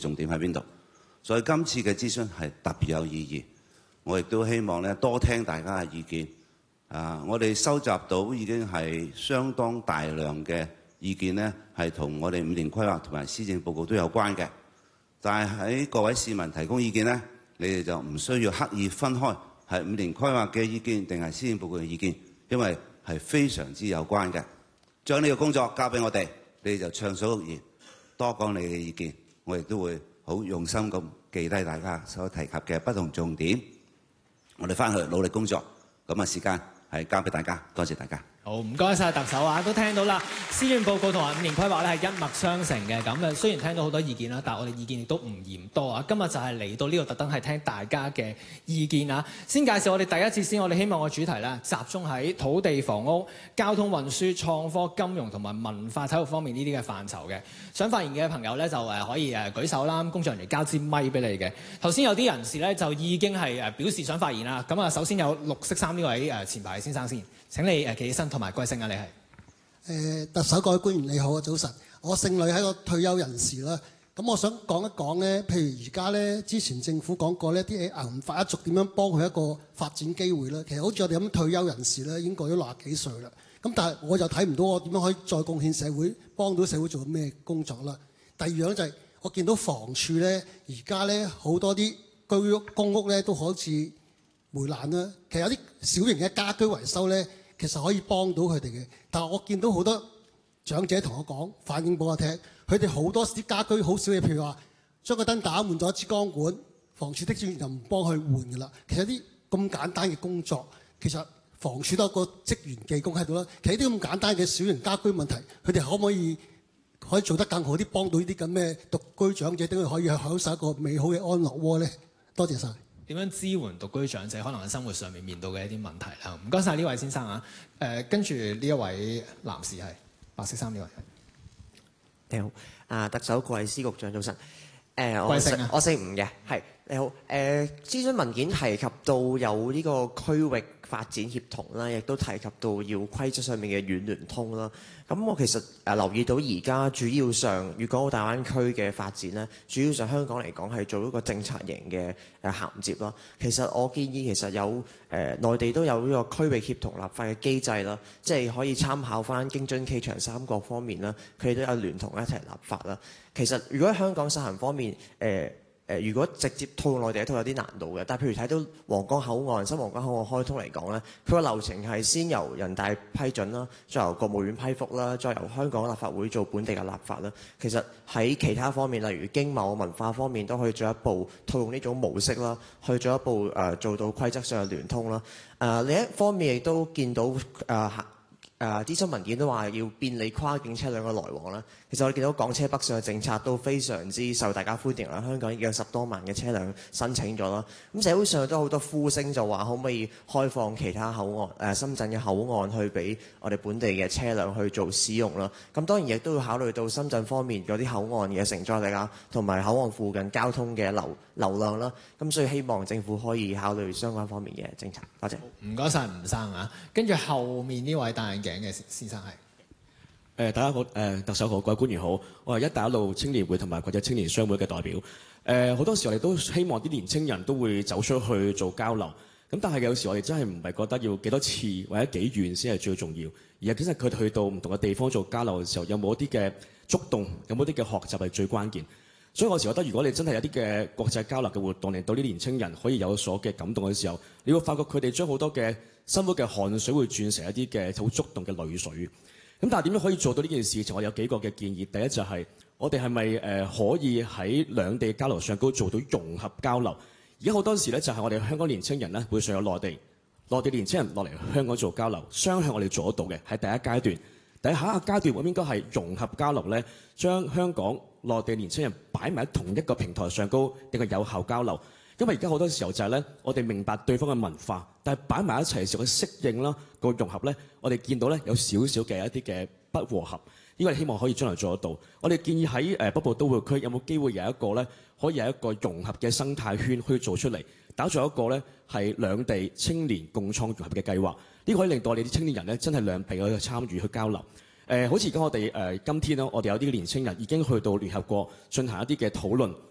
重點喺邊度。所以今次嘅諮詢係特別有意義。我亦都希望咧多聽大家嘅意見。我哋收集到已經係相當大量嘅意見咧，係同我哋5年規劃同埋施政報告都有關嘅。但係喺各位市民提供意見咧，你哋就唔需要刻意分開係5年規劃嘅意見定係施政報告嘅意見，因為係非常之有關嘅。將呢個工作交俾我哋，你哋就暢所欲言，多講你嘅意見，我亦都會好用心咁記低大家所提及嘅不同重點。我哋翻去努力工作，咁啊時間係交俾大家，多謝大家。 好，唔該晒特首啊，都聽到啦。施政報告同埋5年規劃咧係一脈相承嘅。咁雖然聽到好多意見啦，但係我哋意見亦都唔嫌多啊。今日就係嚟到呢度特登係聽大家嘅意見啊。先介紹我哋第一節先，我哋希望個主題咧集中喺土地房屋、交通運輸、創科、金融同埋文化體育方面呢啲嘅範疇嘅。想發言嘅朋友咧就可以舉手啦，工作人員交支咪俾你嘅。頭先有啲人士咧就已經係表示想發言啦。咁啊，首先有綠色衫呢位前排先生先。請你企起身同埋貴姓啊？你係特首，各位官員你好啊，早晨。我姓呂，係個退休人士啦。咁我想講一講咧，譬如而家咧，之前政府講過呢啲銀髮一族點樣幫佢一個發展機會啦。其實好似我哋咁退休人士咧，已經過咗60幾歲啦。咁但係我就睇唔到我點樣可以再貢獻社會，幫到社會做咩工作啦。第二樣就係我見到房署咧，而家咧好多啲居屋公屋咧都好似霉爛啦。其實有啲小型嘅家居維修咧，其實可以幫到佢哋嘅，但係我見到好多長者同我講，反映俾我聽，佢哋好多啲家居好少嘢，譬如話將個燈打換咗支光管，房署的專員就唔幫佢換㗎啦。其實啲咁簡單嘅工作，其實房署都有個職員技工喺度啦。其實啲咁簡單嘅小型家居問題，佢哋可唔可以做得更好啲，幫到呢啲咁嘅獨居長者，等佢可以享受一個美好嘅安樂窩咧？多謝晒。 點樣支援獨居長者可能喺生活上面面對嘅一啲問題啦？唔該晒呢位先生啊。跟住呢一位男士係白色衫呢位。 你好，特首各位司局長早晨。 貴姓啊？ 我姓吳嘅，係你好。諮詢文件提及到有呢個區域發展協同啦，亦都提及到要規則上面嘅軟聯通啦。咁我其實留意到而家主要上粵港澳大灣區嘅發展咧，主要上香港嚟講係做一個政策型嘅銜接啦。其實我建議其實有內地都有呢個區域協同立法嘅機制啦，即係可以參考翻京津冀長三角方面啦，佢哋都有聯同一齊立法啦。其實如果喺香港實行方面，如果直接套內地一套有啲難度嘅，但係譬如睇到皇崗口岸、新皇崗口岸開通嚟講咧，佢個流程係先由人大批准啦，再由國務院批覆啦，再由香港立法會做本地嘅立法啦。其實喺其他方面，例如經貿文化方面，都可以進一步套用呢種模式啦，去進一步做到規則上嘅聯通啦。另一方面亦都見到諮詢文件都話要便利跨境車輛嘅來往啦。其實我哋見到港車北上嘅政策都非常之受大家歡迎啦。香港已經有10多萬嘅車輛申請咗啦。咁社會上都好多呼聲就話可唔可以開放其他口岸深圳嘅口岸去俾我哋本地嘅車輛去做使用啦。咁當然亦都要考慮到深圳方面嗰啲口岸嘅承載力啊，同埋口岸附近交通嘅流量啦。咁所以希望政府可以考慮相關方面嘅政策。多謝。 唔該晒吳生啊。跟住後面呢位戴眼鏡嘅先生係。 大家好，特首好，各位官員好，我係一帶一路青年會同埋國際青年商會嘅代表。好多時我哋都希望啲年青人都會走出去做交流，咁但係有時我哋真係唔係覺得要幾多次或者幾遠先係最重要，而係其實佢哋去到唔同嘅地方做交流嘅時候，有冇啲嘅觸動，有冇啲嘅學習係最關鍵。所以我時覺得，如果你真係有啲嘅國際交流嘅活動，令到啲年青人可以有所嘅感動嘅時候，你會發覺佢哋將好多嘅辛苦嘅汗水會轉成一啲嘅好觸動嘅淚水。咁但係點樣可以做到呢件事情？我有幾個嘅建議。第一就係我哋係咪可以喺兩地交流上高做到融合交流？而家好多時咧就係我哋香港年青人咧會上有內地年青人落嚟香港做交流，雙向我哋做得到嘅係第一階段。下一個階段我應該係融合交流咧，將香港內地年青人擺埋喺同一個平台上高，定係有效交流。因為而家好多時候就係咧，我哋明白對方嘅文化，但係擺埋一齊嘅時候嘅適應啦，個融合咧，我哋見到咧有少少嘅一啲嘅不和合。呢個係希望可以將來做得到。我哋建議喺北部都會區有冇機會有一個咧，可以有一個融合嘅生態圈可以做出嚟，打造一個咧係兩地青年共創融合嘅計劃。呢個可以令到我哋啲青年人咧真係兩地去參與去交流。好似而家我哋今天咧，我哋有啲年青人已經去到聯合國進行一啲嘅討論，